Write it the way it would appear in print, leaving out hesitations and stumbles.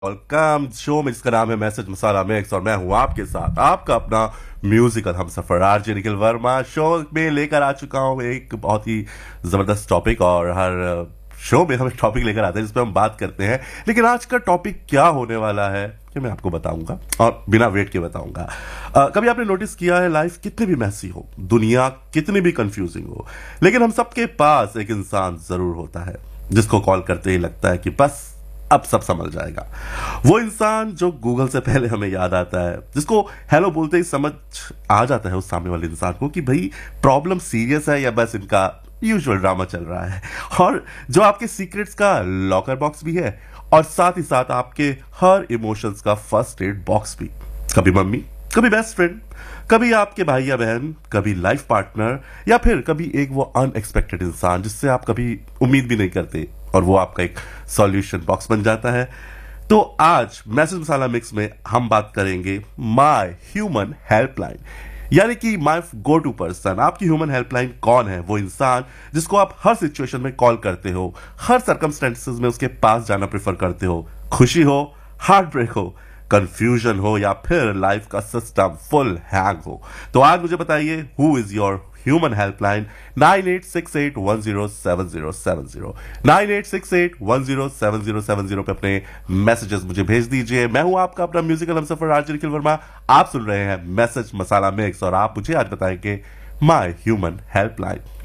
Welcome show में जिसका नाम है मैसेज मसाला मिक्स और मैं हूं आपके साथ आपका अपना म्यूजिकल हम सफर आरजे निखिल वर्मा। शो में लेकर आ चुका हूं एक बहुत ही जबरदस्त टॉपिक और हर शो में हम एक टॉपिक लेकर आते हैं जिस पर हम बात करते हैं। लेकिन आज का टॉपिक क्या होने वाला है कि मैं आपको बताऊंगा और बिना वेट के बताऊंगा। कभी आपने नोटिस किया है लाइफ कितनी भी मैसी हो, दुनिया कितनी भी कंफ्यूजिंग हो, लेकिन हम सबके पास एक इंसान जरूर होता है जिसको कॉल करते ही लगता है कि बस अब सब समझ जाएगा। वो इंसान जो गूगल से पहले हमें याद आता है, जिसको हेलो बोलते ही समझ आ जाता है उस सामने वाले इंसान को कि भाई प्रॉब्लम सीरियस है या बस इनका यूजुअल ड्रामा चल रहा है, और जो आपके सीक्रेट्स का लॉकर बॉक्स भी है और साथ ही साथ आपके हर इमोशंस का फर्स्ट एड बॉक्स भी। कभी मम्मी, कभी बेस्ट फ्रेंड, कभी आपके भाई या बहन, कभी लाइफ पार्टनर, या फिर कभी एक वो अनएक्सपेक्टेड इंसान जिससे आप कभी उम्मीद भी नहीं करते और वो आपका एक सॉल्यूशन बॉक्स बन जाता है। तो आज मैसेज मसाला मिक्स में हम बात करेंगे माय ह्यूमन हेल्पलाइन, यानी कि माय गो टू पर्सन। आपकी ह्यूमन हेल्पलाइन कौन है? वो इंसान जिसको आप हर सिचुएशन में कॉल करते हो, हर सर्कमस्टेंसेस में उसके पास जाना प्रेफर करते हो, खुशी हो, हार्ट ब्रेक हो, कंफ्यूजन हो या फिर लाइफ का सिस्टम फुल हैंग हो। तो आज मुझे बताइए who is your human helpline. 9868107070 9868107070 पे अपने मैसेजेस मुझे भेज दीजिए। मैं हूं आपका अपना म्यूजिकल हमसफर आरजे निखिल वर्मा। आप सुन रहे हैं मैसेज मसाला मिक्स और आप मुझे आज बताएंगे माय ह्यूमन हेल्पलाइन।